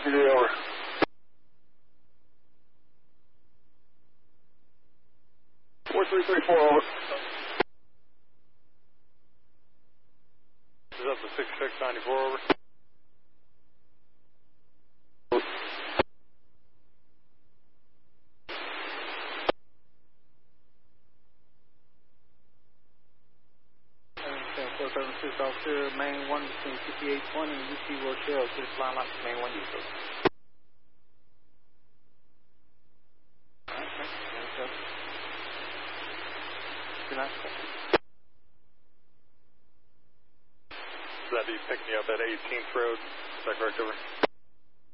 Yeah, over. 4334, over. This is up to 6694, over. Officer, main 1 between 5820 and UC Rochelle, to the flying lock, main 1 diesel. So that'd be picking you up at 18th Road. Is that correct, over?